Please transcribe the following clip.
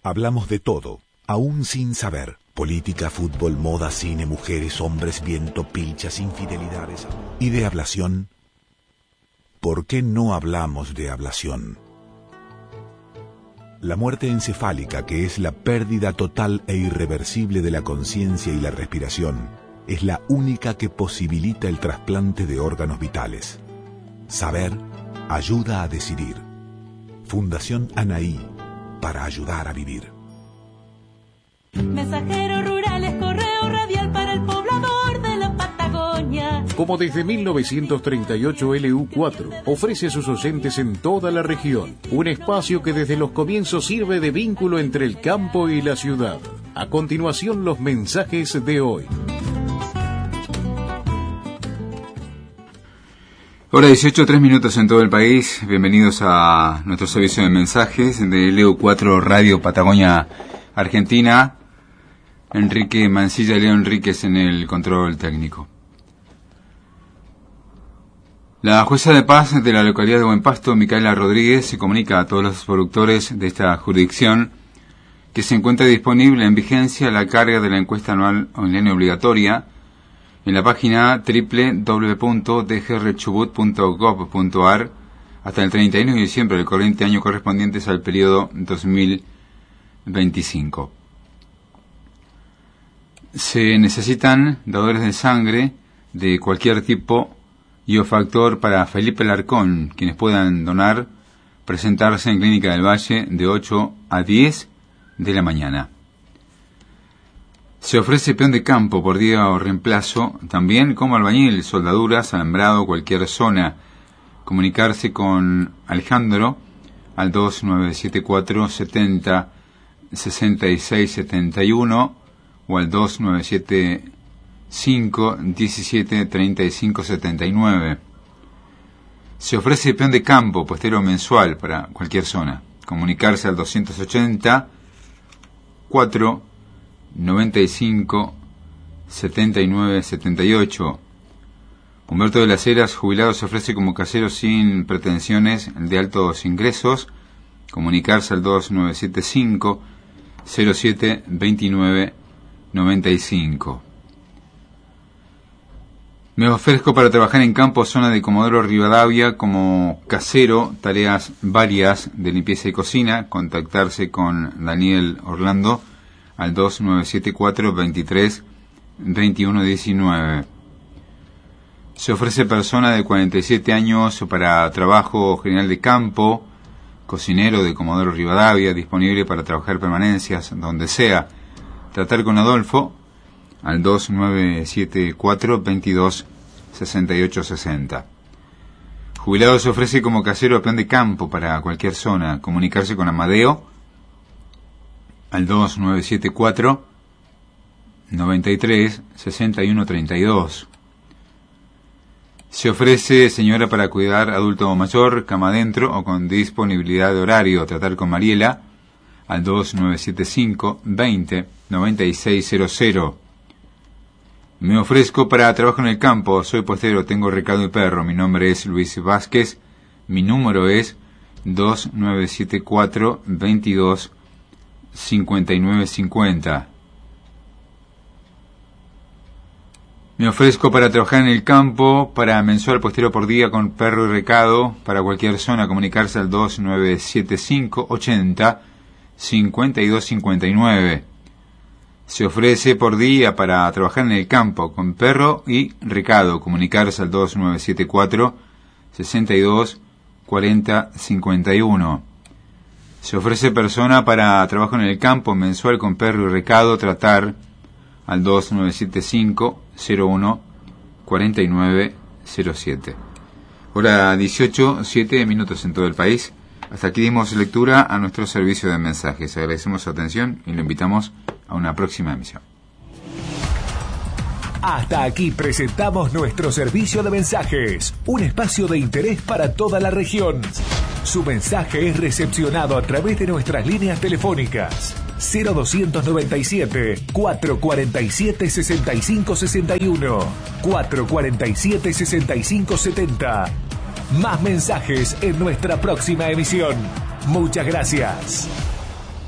Hablamos de todo, aún sin saber. Política, fútbol, moda, cine, mujeres, hombres, viento, pilchas, infidelidades. ¿Y de ablación? ¿Por qué no hablamos de ablación? La muerte encefálica, que es la pérdida total e irreversible de la conciencia y la respiración, es la única que posibilita el trasplante de órganos vitales. Saber ayuda a decidir. Fundación Anaí, para ayudar a vivir. Mensajeros rurales, correo radial para el poblador de la Patagonia. Como desde 1938 LU4 ofrece a sus oyentes en toda la región un espacio que desde los comienzos sirve de vínculo entre el campo y la ciudad. A continuación, los mensajes de hoy. Hora 18, 3 minutos en todo el país. Bienvenidos a nuestro servicio de mensajes de LU4 Radio Patagonia Argentina. Enrique Mancilla y Leo Enríquez en el control técnico. La jueza de paz de la localidad de Buen Pasto, Micaela Rodríguez, se comunica a todos los productores de esta jurisdicción que se encuentra disponible en vigencia la carga de la encuesta anual online obligatoria en la página www.dgrchubut.gov.ar hasta el 31 de diciembre del corriente año correspondientes al periodo 2025. Se necesitan dadores de sangre de cualquier tipo y o factor para Felipe Larcón. Quienes puedan donar, presentarse en Clínica del Valle de 8 a 10 de la mañana. Se ofrece peón de campo por día o reemplazo, también como albañil, soldaduras, alambrado, cualquier zona. Comunicarse con Alejandro al 2974 70 66 71 o al 2975 17 35 79. Se ofrece peón de campo, puestero mensual para cualquier zona. Comunicarse al 280 4 95 79 78. Humberto de las Heras, jubilado, se ofrece como casero sin pretensiones de altos ingresos. Comunicarse al 2975 07 29 95. Me ofrezco para trabajar en campo, zona de Comodoro Rivadavia, como casero, tareas varias de limpieza y cocina. Contactarse con Daniel Orlando al 2974 23 21 19. Se ofrece persona de 47 años para trabajo general de campo, cocinero de Comodoro Rivadavia, disponible para trabajar permanencias donde sea. Tratar con Adolfo al 2974 22 68 60. Jubilado se ofrece como casero a peón de campo para cualquier zona. Comunicarse con Amadeo al 2974 93 61 32. Se ofrece señora para cuidar adulto mayor, cama adentro o con disponibilidad de horario. Tratar con Mariela al 2975 20 9600. Me ofrezco para trabajo en el campo, soy postero, tengo recado y perro. Mi nombre es Luis Vázquez, mi número es 2974 22 59 50. Me ofrezco para trabajar en el campo, para mensual postero por día con perro y recado, para cualquier zona. Comunicarse al 2975 80 52 59. Se ofrece por día para trabajar en el campo con perro y recado. Comunicarse al 2974 62 40 51. Se ofrece persona para trabajo en el campo mensual con perro y recado. Tratar al 2975 01 49 07. Hora 18, 7 minutos en todo el país. Hasta aquí dimos lectura a nuestro servicio de mensajes. Agradecemos su atención y lo invitamos a una próxima emisión. Hasta aquí presentamos nuestro servicio de mensajes, un espacio de interés para toda la región. Su mensaje es recepcionado a través de nuestras líneas telefónicas 0297 447 65 61, 447 65 70. Más mensajes en nuestra próxima emisión. Muchas gracias.